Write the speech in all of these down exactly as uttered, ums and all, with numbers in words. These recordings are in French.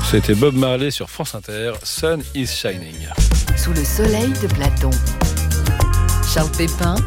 C'était Bob Marley sur France Inter, Sun is Shining. Sous le soleil de Platon. Charles Pépin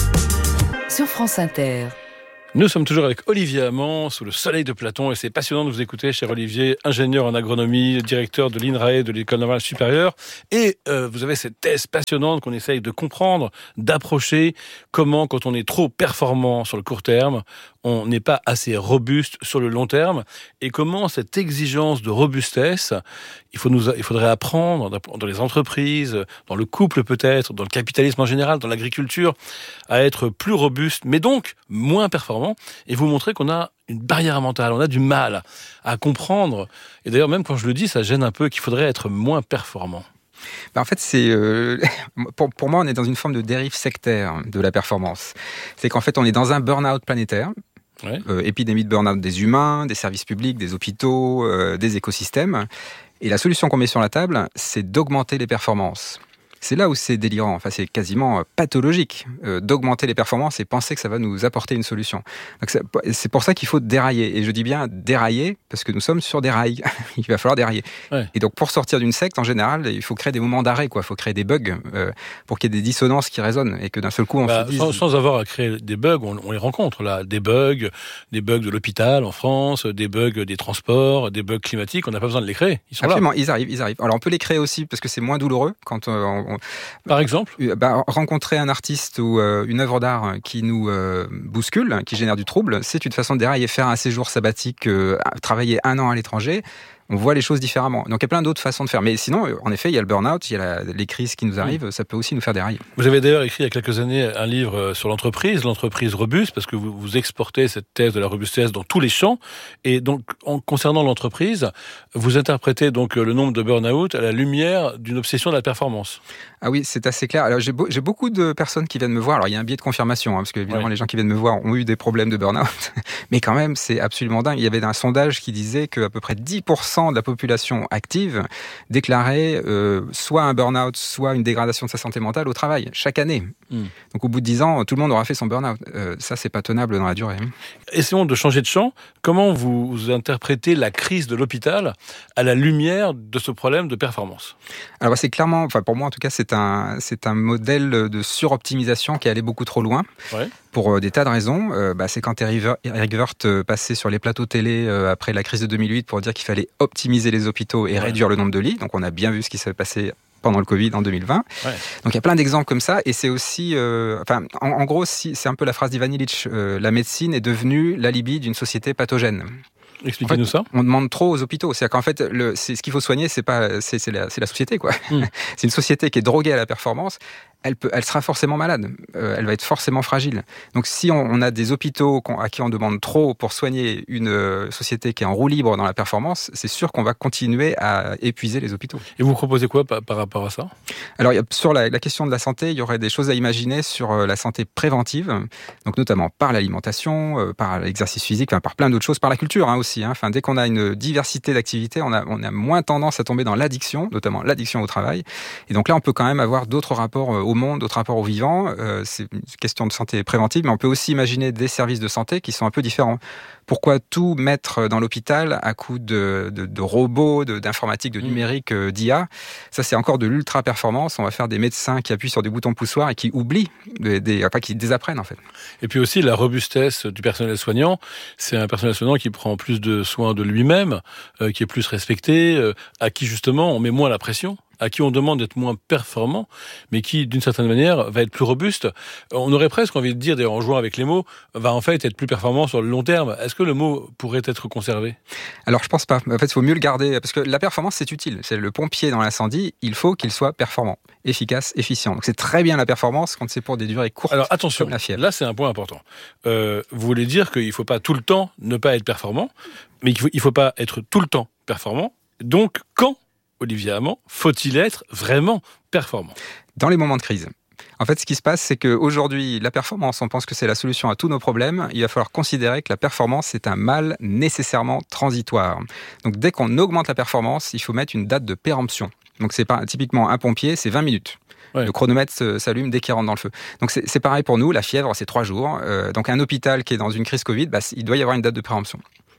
sur France Inter. Nous sommes toujours avec Olivier Amand, sous le soleil de Platon, et c'est passionnant de vous écouter, cher Olivier, ingénieur en agronomie, directeur de l'I N R A E, de l'École normale supérieure, et euh, vous avez cette thèse passionnante qu'on essaye de comprendre, d'approcher, comment, quand on est trop performant sur le court terme, on n'est pas assez robuste sur le long terme, et comment cette exigence de robustesse, il, faut nous, il faudrait apprendre dans les entreprises, dans le couple peut-être, dans le capitalisme en général, dans l'agriculture, à être plus robuste, mais donc moins performant, et vous montrer qu'on a une barrière mentale, on a du mal à comprendre, et d'ailleurs même quand je le dis, ça gêne un peu, qu'il faudrait être moins performant. Ben en fait, c'est euh, pour, pour moi, on est dans une forme de dérive sectaire de la performance. C'est qu'en fait, on est dans un burn-out planétaire. Ouais. Euh, épidémie de burn-out des humains, des services publics, des hôpitaux, euh, des écosystèmes. Et la solution qu'on met sur la table, c'est d'augmenter les performances. C'est là où c'est délirant, enfin c'est quasiment pathologique euh, d'augmenter les performances et penser que ça va nous apporter une solution. Donc c'est, c'est pour ça qu'il faut dérailler. Et je dis bien dérailler parce que nous sommes sur des rails. Il va falloir dérailler. Ouais. Et donc pour sortir d'une secte, en général, il faut créer des moments d'arrêt, quoi. Il faut créer des bugs euh, pour qu'il y ait des dissonances qui résonnent et que d'un seul coup on bah, se dise... Sans, sans avoir à créer des bugs, on, on les rencontre là. Des bugs, des bugs de l'hôpital en France, des bugs des transports, des bugs climatiques. On n'a pas besoin de les créer. Ils sont Absolument, là. ils arrivent, ils arrivent. Alors on peut les créer aussi parce que c'est moins douloureux quand on, on Par exemple bah, rencontrer un artiste ou euh, une œuvre d'art qui nous euh, bouscule, qui génère du trouble, c'est une façon de dérailler. Faire un séjour sabbatique, euh, travailler un an à l'étranger, on voit les choses différemment. Donc il y a plein d'autres façons de faire. Mais sinon, en effet, il y a le burn-out, il y a la, les crises qui nous arrivent, mmh. ça peut aussi nous faire dérailler. Vous avez d'ailleurs écrit il y a quelques années un livre sur l'entreprise, l'entreprise robuste, parce que vous, vous exportez cette thèse de la robustesse dans tous les champs. Et donc, en concernant l'entreprise, vous interprétez donc le nombre de burn-out à la lumière d'une obsession de la performance. Ah oui, c'est assez clair. Alors j'ai, beau, j'ai beaucoup de personnes qui viennent me voir. Alors il y a un biais de confirmation, hein, parce que évidemment ouais. les gens qui viennent me voir ont eu des problèmes de burn-out. Mais quand même, c'est absolument dingue. Il y avait un sondage qui disait qu'à peu près dix pour cent de la population active déclarait euh, soit un burn-out, soit une dégradation de sa santé mentale au travail, chaque année. Mm. Donc au bout de dix ans, tout le monde aura fait son burn-out. Euh, ça, c'est pas tenable dans la durée. Essayons de changer de champ. Comment vous, vous interprétez la crise de l'hôpital à la lumière de ce problème de performance ? Alors c'est clairement, enfin pour moi en tout cas, c'est un, c'est un modèle de suroptimisation qui est allé beaucoup trop loin. Ouais. Pour euh, des tas de raisons. Euh, bah, c'est quand Eric Wirth euh, passait sur les plateaux télé euh, après la crise de deux mille huit pour dire qu'il fallait optimiser les hôpitaux et ouais. réduire le nombre de lits. Donc on a bien vu ce qui s'est passé pendant le Covid en deux mille vingt. Ouais. Donc il y a plein d'exemples comme ça. Et c'est aussi... Euh, enfin, en, en gros, si, c'est un peu la phrase d'Ivan Illich. Euh, la médecine est devenue l'alibi d'une société pathogène. Expliquez-nous en fait, ça. On demande trop aux hôpitaux. C'est-à-dire qu'en fait, le, c'est, ce qu'il faut soigner, c'est pas, c'est, c'est, la, c'est la société, quoi. Mm. C'est une société qui est droguée à la performance. Elle, peut, elle sera forcément malade. Euh, elle va être forcément fragile. Donc, si on, on a des hôpitaux à qui on demande trop pour soigner une euh, société qui est en roue libre dans la performance, c'est sûr qu'on va continuer à épuiser les hôpitaux. Et vous proposez quoi par, par rapport à ça ? Alors, il y a, sur la, la question de la santé, il y aurait des choses à imaginer sur euh, la santé préventive, donc notamment par l'alimentation, euh, par l'exercice physique, enfin, par plein d'autres choses, par la culture hein, aussi. Hein. Enfin, dès qu'on a une diversité d'activités, on a, on a moins tendance à tomber dans l'addiction, notamment l'addiction au travail. Et donc là, on peut quand même avoir d'autres rapports euh, au monde, d'autres rapports au vivant. Euh, c'est une question de santé préventive, mais on peut aussi imaginer des services de santé qui sont un peu différents. Pourquoi tout mettre dans l'hôpital à coup de, de, de robots, de, d'informatique, de numérique, euh, d'I A ? Ça, c'est encore de l'ultra-performance. On va faire des médecins qui appuient sur des boutons poussoirs et qui oublient, des, des, enfin, qui désapprennent, en fait. Et puis aussi, la robustesse du personnel soignant. C'est un personnel soignant qui prend plus de soin de lui-même, euh, qui est plus respecté, euh, à qui, justement, on met moins la pression, à qui on demande d'être moins performant, mais qui, d'une certaine manière, va être plus robuste. On aurait presque envie de dire, d'ailleurs en jouant avec les mots, va en fait être plus performant sur le long terme. Est-ce que le mot pourrait être conservé ? Alors, je pense pas. En fait, il faut mieux le garder, parce que la performance, c'est utile. C'est le pompier dans l'incendie, il faut qu'il soit performant, efficace, efficient. Donc, c'est très bien la performance quand c'est pour des durées courtes. Alors, attention, comme la fièvre. Là, c'est un point important. Euh, vous voulez dire qu'il ne faut pas tout le temps ne pas être performant, mais qu'il ne faut, faut pas être tout le temps performant. Donc, quand Olivier Amand, faut-il être vraiment performant ? Dans les moments de crise. En fait, ce qui se passe, c'est qu'aujourd'hui, la performance, on pense que c'est la solution à tous nos problèmes. Il va falloir considérer que la performance, c'est un mal nécessairement transitoire. Donc, dès qu'on augmente la performance, il faut mettre une date de péremption. Donc, c'est pas, typiquement un pompier, c'est vingt minutes. Ouais. Le chronomètre s'allume dès qu'il rentre dans le feu. Donc, c'est, c'est pareil pour nous. La fièvre, c'est trois jours. Euh, donc, un hôpital qui est dans une crise Covid, bah, il doit y avoir une date de péremption.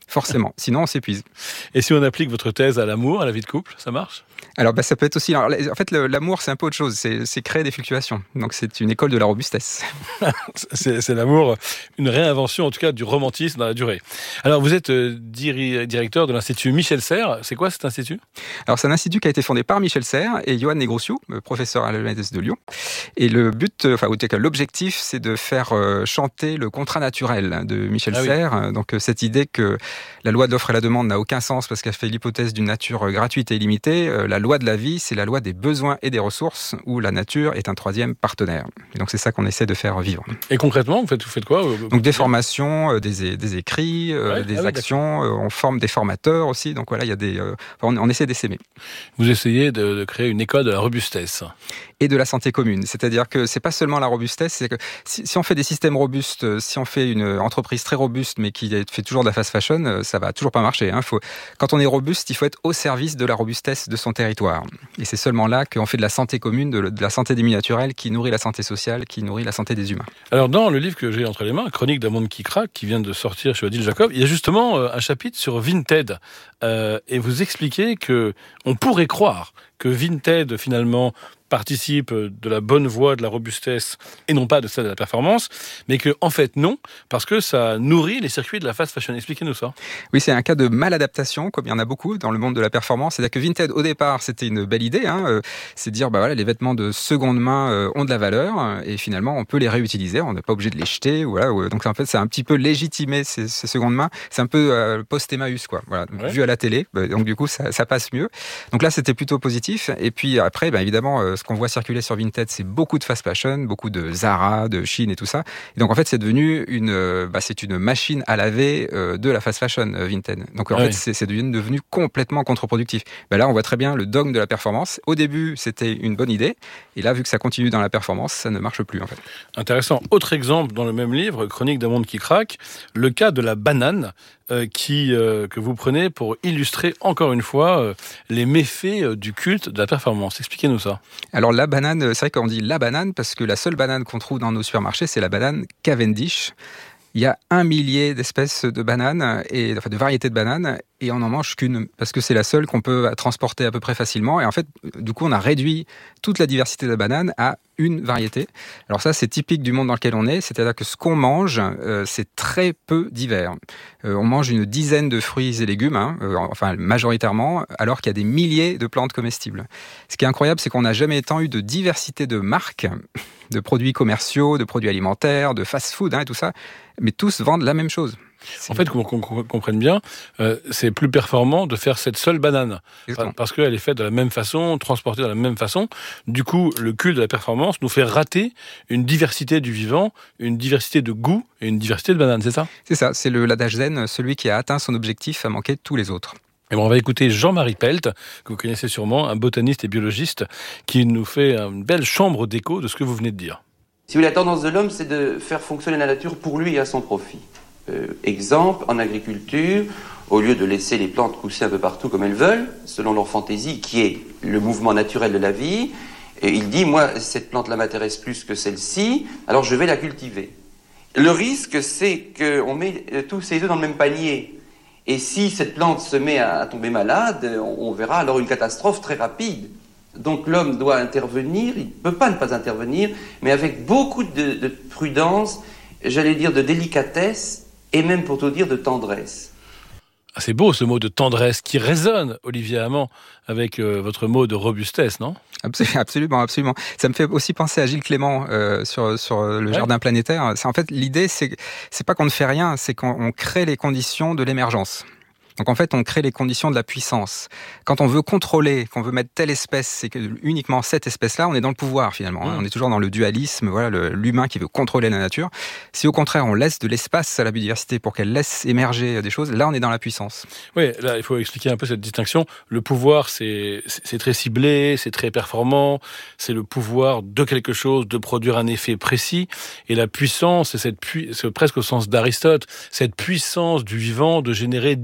Forcément, sinon on s'épuise. Et si on applique votre thèse à l'amour, à la vie de couple, ça marche ? Alors bah, ça peut être aussi... Alors, en fait, le, l'amour, c'est un peu autre chose. C'est, c'est créer des fluctuations. Donc c'est une école de la robustesse. c'est, c'est l'amour, une réinvention en tout cas du romantisme dans la durée. Alors vous êtes euh, diri- directeur de l'Institut Michel Serres. C'est quoi cet institut ? Alors c'est un institut qui a été fondé par Michel Serres et Johan Negroussiou, professeur à l'E N S de Lyon. Et le but, enfin l'objectif, c'est de faire euh, chanter le contrat naturel de Michel ah, Serres. Oui. Donc euh, cette idée que la loi de l'offre et la demande n'a aucun sens parce qu'elle fait l'hypothèse d'une nature gratuite et illimitée. Euh, la loi de la vie, c'est la loi des besoins et des ressources où la nature est un troisième partenaire. Et donc c'est ça qu'on essaie de faire vivre. Et concrètement, vous faites, vous faites quoi ? Donc des formations, euh, des, des écrits, euh, ouais, des ah, actions. Oui, euh, on forme des formateurs aussi. Donc voilà, il y a des. Euh, on, on essaie d'essaimer. Vous essayez de, de créer une école de la robustesse. Et de la santé commune. C'est-à-dire que c'est pas seulement la robustesse, c'est que si, si on fait des systèmes robustes, si on fait une entreprise très robuste mais qui fait toujours de la fast fashion, ça va toujours pas marcher. Hein. Faut, quand on est robuste, il faut être au service de la robustesse de son territoire. Et c'est seulement là qu'on fait de la santé commune, de, de la santé des milieux naturels, qui nourrit la santé sociale, qui nourrit la santé des humains. Alors dans le livre que j'ai entre les mains, Chronique d'un monde qui craque, qui vient de sortir chez Odile Jacob, il y a justement un chapitre sur Vinted. Euh, et vous expliquez que on pourrait croire que Vinted finalement participe de la bonne voie de la robustesse et non pas de celle de la performance, mais que en fait non, parce que ça nourrit les circuits de la fast fashion. Expliquez-nous ça. Oui, c'est un cas de maladaptation, comme il y en a beaucoup dans le monde de la performance. C'est-à-dire que Vinted, au départ, c'était une belle idée, hein, c'est de dire, bah voilà, les vêtements de seconde main ont de la valeur, et finalement, on peut les réutiliser, on n'est pas obligé de les jeter, voilà. Donc en fait, c'est un petit peu légitimé ces, ces secondes mains. C'est un peu euh, post-Emmaüs, quoi. Voilà, ouais. Vu à la télé, donc du coup, ça, ça passe mieux. Donc là, c'était plutôt positif. Et puis après, bah, évidemment, ce qu'on voit circuler sur Vinted, c'est beaucoup de fast fashion, beaucoup de Zara, de Shein et tout ça. Et donc en fait, c'est devenu une, bah, c'est une machine à laver euh, de la fast fashion Vinted. Donc en ah fait, oui. c'est, c'est devenu complètement contre-productif. Bah, là, on voit très bien le dogme de la performance. Au début, c'était une bonne idée, et là, vu que ça continue dans la performance, ça ne marche plus en fait. Intéressant. Autre exemple dans le même livre, Chronique d'un monde qui craque, le cas de la banane. Euh, qui, euh, que vous prenez pour illustrer encore une fois euh, les méfaits euh, du culte de la performance. Expliquez-nous ça. Alors la banane, c'est vrai qu'on dit la banane parce que la seule banane qu'on trouve dans nos supermarchés, c'est la banane Cavendish. Il y a un millier d'espèces de bananes, et, enfin de variétés de bananes, et on n'en mange qu'une, parce que c'est la seule qu'on peut transporter à peu près facilement. Et en fait, du coup, on a réduit toute la diversité de la banane à une variété. Alors ça, c'est typique du monde dans lequel on est, c'est-à-dire que ce qu'on mange, euh, c'est très peu divers. Euh, on mange une dizaine de fruits et légumes, hein, euh, enfin majoritairement, alors qu'il y a des milliers de plantes comestibles. Ce qui est incroyable, c'est qu'on n'a jamais tant eu de diversité de marques, de produits commerciaux, de produits alimentaires, de fast-food, hein, et tout ça, mais tous vendent la même chose. En fait, qu'on, qu'on comprenne bien, euh, c'est plus performant de faire cette seule banane. Exactement. Parce qu'elle est faite de la même façon, transportée de la même façon. Du coup, le culte de la performance nous fait rater une diversité du vivant, une diversité de goût et une diversité de bananes, c'est ça ? C'est ça, c'est le, l'adage zen, celui qui a atteint son objectif a manqué tous les autres. Et bon, on va écouter Jean-Marie Pelt, que vous connaissez sûrement, un botaniste et biologiste, qui nous fait une belle chambre d'écho de ce que vous venez de dire. Si vous voulez, la tendance de l'homme, c'est de faire fonctionner la nature pour lui et à son profit. Euh, exemple, en agriculture, au lieu de laisser les plantes pousser un peu partout comme elles veulent, selon leur fantaisie, qui est le mouvement naturel de la vie, et il dit, moi, cette plante-là m'intéresse plus que celle-ci, alors je vais la cultiver. Le risque, c'est qu'on met tous ses œufs dans le même panier. Et si cette plante se met à tomber malade, on verra alors une catastrophe très rapide. Donc l'homme doit intervenir, il ne peut pas ne pas intervenir, mais avec beaucoup de, de prudence, j'allais dire de délicatesse, et même pour tout dire de tendresse. Ah, c'est beau ce mot de tendresse qui résonne, Olivier Hamant, avec euh, votre mot de robustesse, non ? Absolument, absolument. Ça me fait aussi penser à Gilles Clément euh, sur sur le ouais. jardin planétaire. C'est en fait l'idée, c'est c'est pas qu'on ne fait rien, c'est qu'on on crée les conditions de l'émergence. Donc en fait, on crée les conditions de la puissance. Quand on veut contrôler, qu'on veut mettre telle espèce, c'est que uniquement cette espèce-là, on est dans le pouvoir finalement. Mmh. On est toujours dans le dualisme, voilà, le, l'humain qui veut contrôler la nature. Si au contraire, on laisse de l'espace à la biodiversité pour qu'elle laisse émerger des choses, là, on est dans la puissance. Oui, là, il faut expliquer un peu cette distinction. Le pouvoir, c'est, c'est très ciblé, c'est très performant, c'est le pouvoir de quelque chose, de produire un effet précis. Et la puissance, c'est, cette pu- c'est presque au sens d'Aristote, cette puissance du vivant de générer différents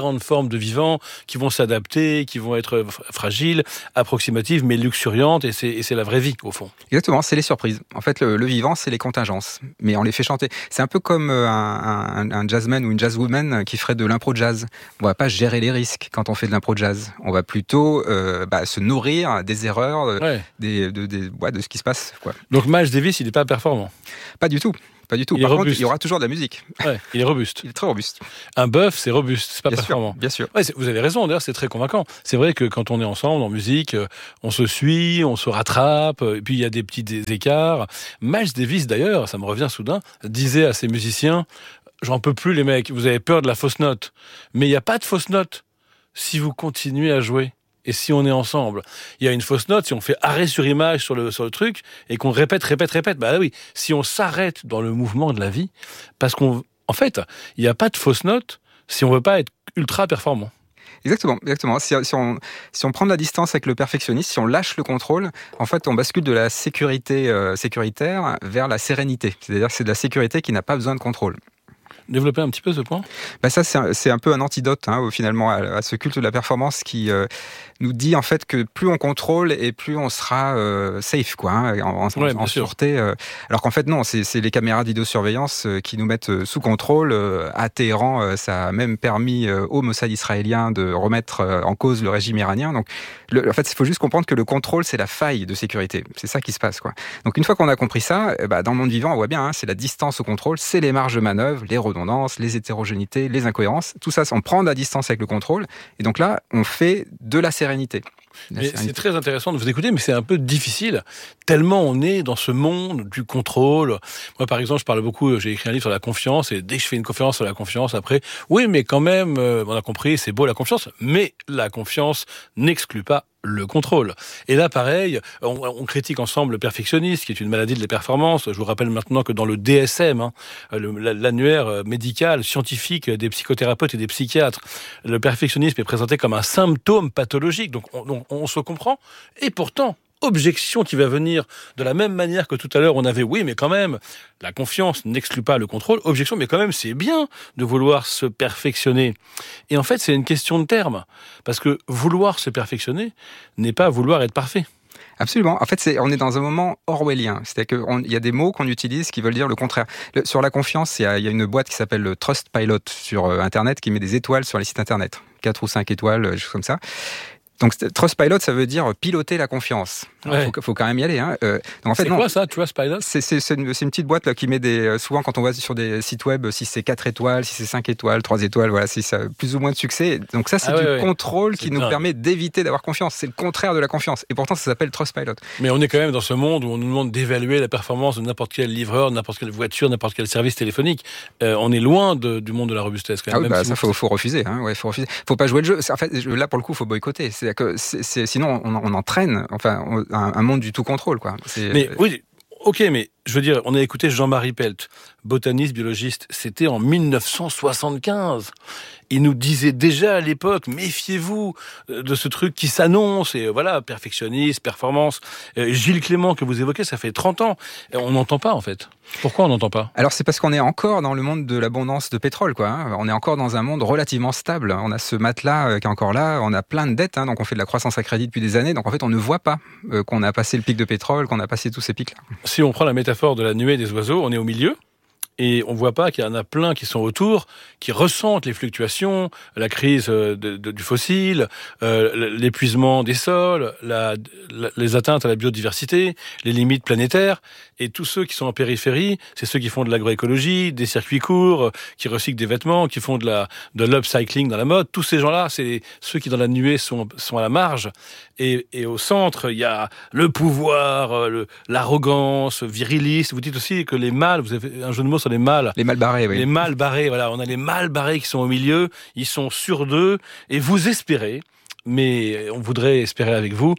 différentes formes de vivants qui vont s'adapter, qui vont être fragiles, approximatives, mais luxuriantes, et c'est, et c'est la vraie vie, au fond. Exactement, c'est les surprises. En fait, le, le vivant, c'est les contingences, mais on les fait chanter. C'est un peu comme un, un, un jazzman ou une jazzwoman qui ferait de l'impro jazz. On va pas gérer les risques quand on fait de l'impro jazz. On va plutôt euh, bah, se nourrir des erreurs, Ouais. des, de, des, ouais, de ce qui se passe, quoi. Donc Miles Davis, il n'est pas performant. Pas du tout. Pas du tout. Il est Par contre, robuste. il y aura toujours de la musique. Ouais, il est robuste. Il est très robuste. Un bœuf, c'est robuste, c'est pas Bien performant. sûr, bien sûr. Ouais, c'est- vous avez raison, d'ailleurs, c'est très convaincant. C'est vrai que quand on est ensemble en musique, euh, on se suit, on se rattrape, euh, et puis il y a des petits des écarts. Miles Davis, d'ailleurs, ça me revient soudain, disait à ses musiciens, j'en peux plus les mecs, vous avez peur de la fausse note. Mais il n'y a pas de fausse note si vous continuez à jouer. Et si on est ensemble, il y a une fausse note, si on fait arrêt sur image sur le, sur le truc, et qu'on répète, répète, répète, bah oui, si on s'arrête dans le mouvement de la vie, parce qu'on, en fait, il n'y a pas de fausse note si on veut pas être ultra performant. Exactement, exactement. Si, si, on, si on prend de la distance avec le perfectionnisme, si on lâche le contrôle, en fait, on bascule de la sécurité euh, sécuritaire vers la sérénité. C'est-à-dire que c'est de la sécurité qui n'a pas besoin de contrôle. Développer un petit peu ce point. Bah ça, c'est un, c'est un peu un antidote hein, au- finalement à, à ce culte de la performance qui euh, nous dit en fait que plus on contrôle et plus on sera euh, safe, quoi, hein, en, en, Ouais, en bien sûr. sûreté. Euh, alors qu'en fait non, c'est, c'est les caméras de vidéosurveillance euh, qui nous mettent euh, sous contrôle. Euh, à Téhéran, euh, ça a même permis euh, au Mossad israélien de remettre euh, en cause le régime iranien. Donc, le, en fait, il faut juste comprendre que le contrôle, c'est la faille de sécurité. C'est ça qui se passe, quoi. Donc, une fois qu'on a compris ça, eh bah, dans le monde vivant, on voit bien, hein, c'est la distance au contrôle, c'est les marges de manœuvre, les redondances, les hétérogénéités, les incohérences. Tout ça, on prend de la distance avec le contrôle. Et donc là, on fait de la sérénité. La Mais sérénité. c'est très intéressant de vous écouter, mais c'est un peu difficile, tellement on est dans ce monde du contrôle. Moi, par exemple, je parle beaucoup, j'ai écrit un livre sur la confiance, et dès que je fais une conférence sur la confiance, après, oui, mais quand même, euh, on a compris, c'est beau la confiance, mais la confiance n'exclut pas le contrôle. Et là, pareil, on, on critique ensemble le perfectionnisme, qui est une maladie de la performance. Je vous rappelle maintenant que dans le D S M, hein, le, l'annuaire médical, scientifique des psychothérapeutes et des psychiatres, le perfectionnisme est présenté comme un symptôme pathologique. Donc, on, on, on se comprend. Et pourtant, objection qui va venir de la même manière que tout à l'heure on avait, oui, mais quand même, la confiance n'exclut pas le contrôle. Objection, mais quand même, c'est bien de vouloir se perfectionner. Et en fait, c'est une question de terme. Parce que vouloir se perfectionner n'est pas vouloir être parfait. Absolument. En fait, c'est, on est dans un moment orwellien. C'est-à-dire qu'il y a des mots qu'on utilise qui veulent dire le contraire. Le, sur la confiance, il y, a, il y a une boîte qui s'appelle le Trustpilot sur euh, Internet qui met des étoiles sur les sites Internet. Quatre ou cinq étoiles, des choses comme ça. Donc, Trustpilot, ça veut dire piloter la confiance. Il Ouais. faut, faut quand même y aller. Hein. Euh, donc en fait, C'est non. quoi ça, Trustpilot ? C'est, c'est, c'est, une, c'est une petite boîte là, qui met des. Souvent, quand on voit sur des sites web, si c'est quatre étoiles, si c'est cinq étoiles, trois étoiles, voilà, si ça a plus ou moins de succès. Donc, ça, c'est Ah ouais, du ouais. contrôle C'est qui nous dingue. permet d'éviter d'avoir confiance. C'est le contraire de la confiance. Et pourtant, ça s'appelle Trustpilot. Mais on est quand même dans ce monde où on nous demande d'évaluer la performance de n'importe quel livreur, de n'importe quelle voiture, n'importe quel service téléphonique. Euh, on est loin de, du monde de la robustesse. Quand même, Ah oui, même bah, si ça, vous- faut, faut refuser. Hein, ouais, faut refuser. Faut pas jouer le jeu. C'est- En fait, je- là, pour le coup, faut boycotter. C'est-à-dire que c'est, c'est, sinon, on, on entraîne enfin, on- un, un monde du tout contrôle, quoi. C'est, Mais oui, ok, mais je veux dire, on a écouté Jean-Marie Pelt, botaniste, biologiste. C'était en mille neuf cent soixante-quinze. Il nous disait déjà à l'époque, méfiez-vous de ce truc qui s'annonce. Et voilà, perfectionniste, performance. Euh, Gilles Clément, que vous évoquez, ça fait trente ans. Et on n'entend pas, en fait. Pourquoi on n'entend pas ? Alors c'est parce qu'on est encore dans le monde de l'abondance de pétrole, quoi. Hein. On est encore dans un monde relativement stable. On a ce matelas euh, qui est encore là. On a plein de dettes, hein, donc on fait de la croissance à crédit depuis des années. Donc en fait, on ne voit pas euh, qu'on a passé le pic de pétrole, qu'on a passé tous ces pics-là. Si on prend la métaphore de la nuée des oiseaux, on est au milieu. Et on voit pas qu'il y en a plein qui sont autour, qui ressentent les fluctuations, la crise de, de, du fossile, euh, l'épuisement des sols, la, la, les atteintes à la biodiversité, les limites planétaires. Et tous ceux qui sont en périphérie, c'est ceux qui font de l'agroécologie, des circuits courts, qui recyclent des vêtements, qui font de la de l'upcycling dans la mode. Tous ces gens-là, c'est ceux qui dans la nuée sont, sont à la marge. Et, et au centre, il y a le pouvoir, le, l'arrogance viriliste. Vous dites aussi que les mâles, vous avez un jeu de mots sur les mâles. Les mal barrés, oui. Les mâles barrés, voilà. On a les mâles barrés qui sont au milieu. Ils sont sur d'eux. Et vous espérez, mais on voudrait espérer avec vous,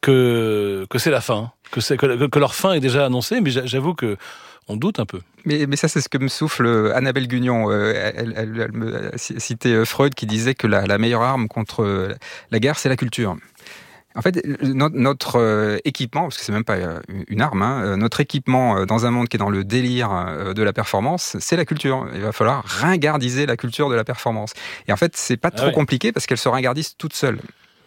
que, que c'est la fin. Que, c'est, que, que leur fin est déjà annoncée. Mais j'avoue que on doute un peu. Mais, mais ça, c'est ce que me souffle Annabelle Gugnon. Euh, elle, elle, elle me citait Freud qui disait que la, la meilleure arme contre la guerre, c'est la culture. En fait, notre euh, équipement, parce que c'est même pas euh, une arme, hein, notre équipement euh, dans un monde qui est dans le délire euh, de la performance, c'est la culture. Il va falloir ringardiser la culture de la performance. Et en fait, c'est pas trop ah ouais. compliqué parce qu'elle se ringardise toute seule.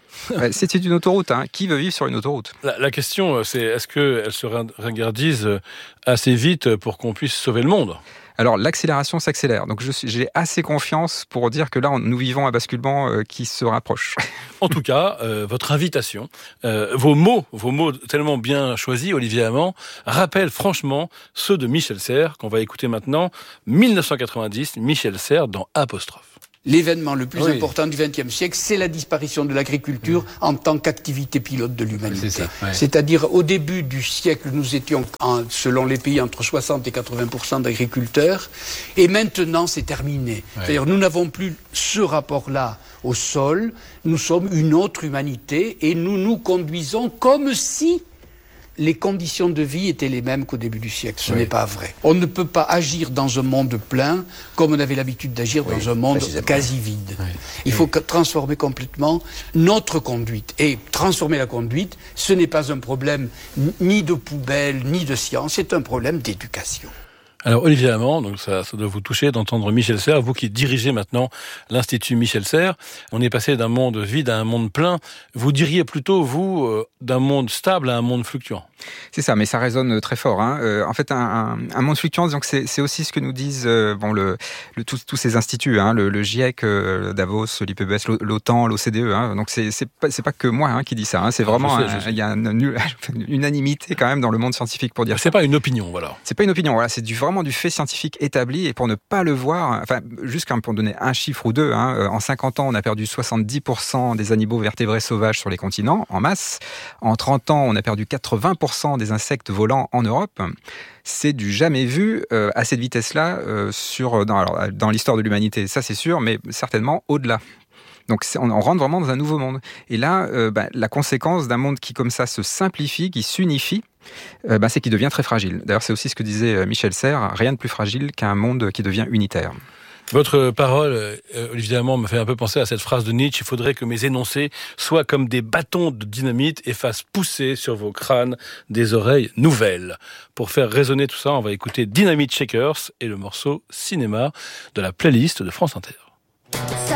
C'est une autoroute. Hein. Qui veut vivre sur une autoroute ? la, la question, c'est est-ce qu'elle se ringardise assez vite pour qu'on puisse sauver le monde ? Alors, l'accélération s'accélère. Donc, je suis, j'ai assez confiance pour dire que là, on, nous vivons un basculement euh, qui se rapproche. En tout cas, euh, votre invitation, euh, vos mots, vos mots tellement bien choisis, Olivier Amand, rappellent franchement ceux de Michel Serres, qu'on va écouter maintenant, dix-neuf cent quatre-vingt-dix, Michel Serres dans Apostrophe. L'événement le plus oui. important du vingtième siècle, c'est la disparition de l'agriculture oui. en tant qu'activité pilote de l'humanité. C'est ça, ouais. C'est-à-dire, au début du siècle, nous étions, en, selon les pays, entre soixante et quatre-vingts pour cent d'agriculteurs, et maintenant, c'est terminé. Ouais. C'est-à-dire, nous n'avons plus ce rapport-là au sol, nous sommes une autre humanité, et nous nous conduisons comme si les conditions de vie étaient les mêmes qu'au début du siècle. Ce oui. n'est pas vrai. On ne peut pas agir dans un monde plein comme on avait l'habitude d'agir oui, dans un monde quasi vide. Oui. Il faut oui. transformer complètement notre conduite. Et transformer la conduite, ce n'est pas un problème ni de poubelle, ni de science, c'est un problème d'éducation. Alors Olivier Amand, donc ça, ça doit vous toucher d'entendre Michel Serres, vous qui dirigez maintenant l'Institut Michel Serres. On est passé d'un monde vide à un monde plein. Vous diriez plutôt, vous, euh, d'un monde stable à un monde fluctuant. C'est ça, mais ça résonne très fort. Hein. Euh, en fait, un, un, un monde fluctuant, donc c'est, c'est aussi ce que nous disent euh, bon, le, le, tous, tous ces instituts, hein, le, le GIEC, euh, Davos, l'I P B S, l'OTAN, l'O C D E. Hein. Donc c'est, c'est, pas, c'est pas que moi hein, qui dis ça. Hein. C'est vraiment, il y a une, une unanimité quand même dans le monde scientifique pour dire c'est ça. C'est pas une opinion, voilà. C'est pas une opinion, voilà. C'est du, vraiment du fait scientifique établi. Et pour ne pas le voir, enfin, juste quand même pour donner un chiffre ou deux, hein, en cinquante ans, on a perdu soixante-dix pour cent des animaux vertébrés sauvages sur les continents, en masse. En trente ans, on a perdu quatre-vingts pour cent des insectes volants en Europe. C'est du jamais vu euh, à cette vitesse-là euh, sur, dans, alors, dans l'histoire de l'humanité, ça c'est sûr, mais certainement au-delà. Donc on, on rentre vraiment dans un nouveau monde. Et là, euh, bah, la conséquence d'un monde qui comme ça se simplifie, qui s'unifie, euh, bah, c'est qu'il devient très fragile. D'ailleurs, c'est aussi ce que disait Michel Serres, rien de plus fragile qu'un monde qui devient unitaire. Votre parole, euh, Olivier Amand, me fait un peu penser à cette phrase de Nietzsche. Il faudrait que mes énoncés soient comme des bâtons de dynamite et fassent pousser sur vos crânes des oreilles nouvelles. Pour faire résonner tout ça, on va écouter Dynamite Shakers et le morceau Cinéma de la playlist de France Inter.